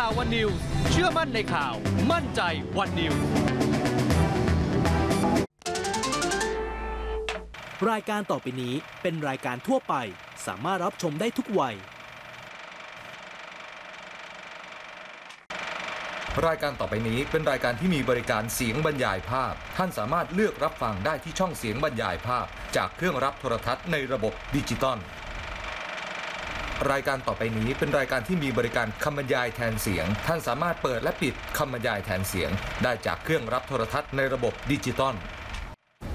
ข่าววันนิวส์เชื่อมั่นในข่าวมั่นใจวันนิวส์รายการต่อไปนี้เป็นรายการทั่วไปสามารถรับชมได้ทุกวัยรายการต่อไปนี้เป็นรายการที่มีบริการเสียงบรรยายภาพท่านสามารถเลือกรับฟังได้ที่ช่องเสียงบรรยายภาพจากเครื่องรับโทรทัศน์ในระบบดิจิตอลรายการต่อไปนี้เป็นรายการที่มีบริการคำบรรยายแทนเสียงท่านสามารถเปิดและปิดคำบรรยายแทนเสียงได้จากเครื่องรับโทรทัศน์ในระบบดิจิตอล